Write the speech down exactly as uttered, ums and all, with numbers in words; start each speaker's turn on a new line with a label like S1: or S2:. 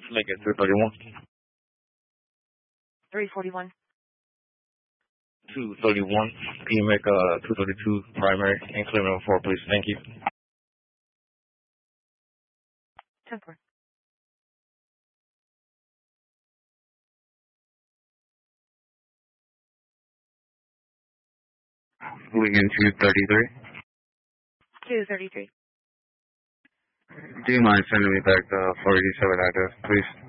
S1: Make it two thirty-one.
S2: three forty-one.
S1: two thirty-one. Can you make uh, two thirty-two primary and clear number four, please? Thank you.
S2: ten four.
S1: Wigan two thirty-three.
S2: two thirty-three.
S1: Do you mind sending me back the four eighty-seven address, please?